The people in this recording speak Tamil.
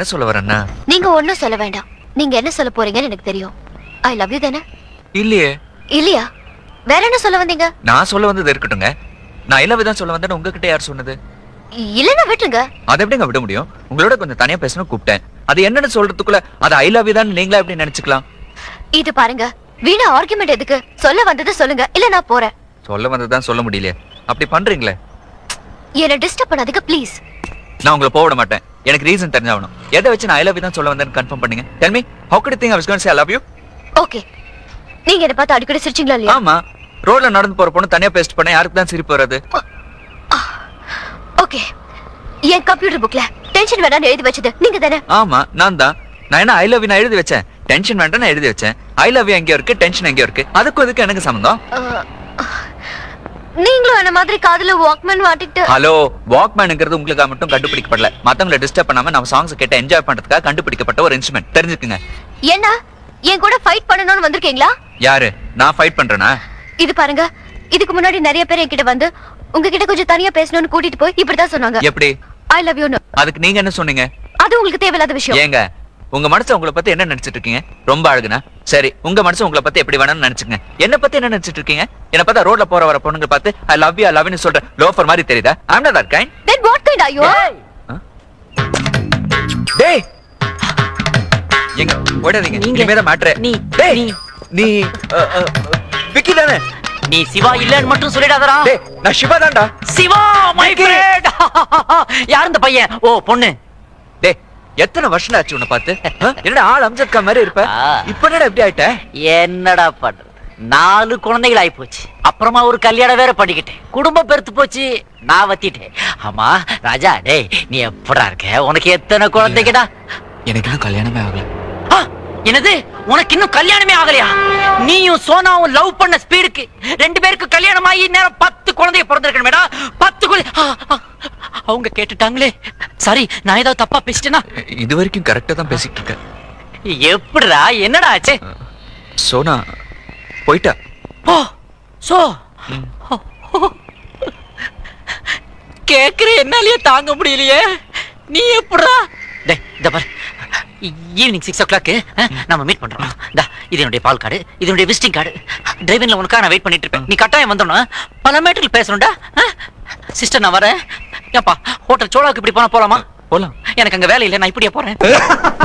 என்ன சொல்ல வரேன்னா, நீங்க ஒண்ணும் சொல்ல வேண்டாம். நீங்க என்ன சொல்ல போறீங்கன்னு எனக்கு தெரியும். ஐ லவ் யூ தானே? இல்லையே. இல்லையா? வேற என்ன சொல்ல வந்தீங்க? நான் சொல்ல வந்தது இருக்கட்டுங்க. நான் இல்லவே தான் சொல்ல வந்தேன்னு உங்ககிட்ட யார் சொன்னது? இல்லன்னா விட்டுருங்க. அதை எப்படிங்க விட முடியும்? உங்களோட கொஞ்சம் தனியா பேசணும் கூப்பிட்டேன். அது என்னன்னு சொல்றதுக்குள்ள அது ஐ லவ் யூ தான் நீங்களா எப்படி நினைச்சுக்கலாம்? இது பாருங்க, வீணா ஆர்குமெண்ட் எதுக்கு? சொல்ல வந்ததை சொல்லுங்க, இல்ல நான் போறேன். சொல்ல வந்ததுதான் சொல்ல முடியலையே. அப்படி பண்றீங்களே. என்ன டிஸ்டர்ப் பண்ணாதீங்க ப்ளீஸ். நான் உங்களை போக விட மாட்டேன். எனக்கு ரீசன் தெரிஞ்சாகணும். எதை வச்சு நான் ஐ லவ் யூ தான் சொல்ல வந்தேன்னு கன்ஃபார்ம் பண்ணுங்க. Tell me, how could you think I was going to say I love you? Okay. நீங்க என்ன பார்த்து அடிக்கடி சிரிச்சீங்களா இல்லையா? ஆமா. ரோட்ல நடந்து போற பொண்ணு தனியா பேஸ்ட் பண்ண யாருக்கு தான் சிரிப்பு வராது? ஓகே. என் கம்ப்யூட்டர் புக்ல டென்ஷன் வேண்டாம்னு எழுதி வச்சது நீங்க தானே? ஆமா, நான் தான். நான் என்ன ஐ லவ் யூ நான் எழுதி வச்சேன்? டென்ஷன் வேண்டாம் நான் எழுதி வச்சேன். ஐ லவ் யூ எங்க இருக்கு, டென்ஷன் எங்க இருக்கு? அதுக்கு இதுக்கு எனக்கு சம்பந்தம்? நீங்களும் என்ன மாதிரி காதுல வாக்மேன் மாட்டிட்டு. ஹலோ, வாக்மேன்ங்கிறது உங்களுக்கு மட்டும் கண்டுபிடிக்கப்படல. மத்தவங்களை டிஸ்டர்ப் பண்ணாம நம்ம சாங்ஸ் கேட்ட என்ஜாய் பண்றதுக்காக கண்டுபிடிக்கப்பட்ட ஒரு இன்ஸ்ட்ருமெண்ட். தெரிஞ்சுக்குங்க. என்ன என் கூட ஃபைட் பண்ணணும்னு வந்திருக்கீங்களா? யாரு? நான் ஃபைட் பண்றேனா? இது பாருங்க, இதுக்கு முன்னாடி நிறைய பேர் என்கிட்ட வந்து உங்ககிட்ட கொஞ்சம் தனியா பேசணும்னு கூட்டிட்டு போய் இப்படிதான் சொன்னாங்க. எப்படி? I love you. அதுக்கு நீங்க என்ன சொன்னீங்க? அது உங்களுக்கு தேவையில்லாத விஷயம். ஏங்க, உங்க மனசு உங்களை பத்தி என்ன நினைச்சிட்டு இருக்கீங்க? ரொம்ப அழகுனா சரி, உங்க மனசு உங்களை பத்தி எப்படி வேணும்னு நினைச்சுங்க. என்ன பத்தி என்ன நினைச்சிட்டு இருக்கீங்க? என்ன பார்த்தா ரோட்ல போற வர பொண்ணுங்க பார்த்து I love you I love you சொல்ற லோஃபர் மாதிரி தெரியுதா? ஐ am not that kind. Then what kind are you? டேய், எங்க ஓடாதீங்க. நீங்க தான் மேட்டர். டேய், நீ விக்கி தானே? நீ சிவா இல்லன்னு மட்டும் சொல்லிடாதடா. டேய், நான் சிவா தான்டா. Siva my friend. யார் இந்த பையன்? ஓ, பொண்ணு. டேய், எத்தனை வருஷம் ஆச்சு உன்னை பார்த்து? என்னடா ஆள் அம்ஜத் கான் மாதிரி இருப்ப? இப்போ என்னடா இப்படி ஆயிட்ட? என்னடா பண்றது? 4 குழந்தைகள் ஆயி போச்சு. அப்புறமா ஒரு கல்யாணம் வேற பண்ணிக்கிட்டேன். குடும்பம் பெருத்து போச்சு. நான் வத்திட்டேன். ஆமா ராஜா, டேய் நீ எப்படா இருக்க? உனக்கு எத்தனை குழந்தைங்கடா? எனக்கு இன்னும் கல்யாணமே ஆகல. என்னது? உனக்கு இன்னும் கல்யாணமே ஆகலையா? நீயும் சோனாவும் லவ் பண்ண ஸ்பீடுக்கு 2 பேருக்கு கல்யாணம் ஆகி நேரம் 10 குழந்தைய பிறந்திருக்கணுமேடா. 10 குழந்தை. அவங்க கேட்டுட்டாங்களே. சரி, நான் ஏதாவது தப்பா பேசிட்டேனா? இது வரைக்கும் கரெக்டா தான் பேசிட்டு இருக்கேன். எப்படிடா? என்னடா ஆச்சு? சோனா போயிட்டா. ஓ, சோ கேக்குற என்னாலயே தாங்க முடியலையே. நீ எப்படிடா? டேய், இந்த பாரு, ஈவினிங் 6 o'clock நம்ம மீட் பண்றோம். இது என்னுடைய பால் கார்டு, இது என்னுடைய விசிட்டிங் கார்டு. டிரைவிங்ல உனக்காக நான் வெயிட் பண்ணிட்டு இருப்பேன். நீ கட்டாயம் வந்தோம்னா பல மேட்டர்ல பேசணும்டா. சிஸ்டர், நான் வரேன். ஏப்பா, ஹோட்டல் சோலாக்கு இப்படி போலாமா? போலாம். எனக்கு அங்க வேலை இல்லை, நான் இப்படியே போறேன்.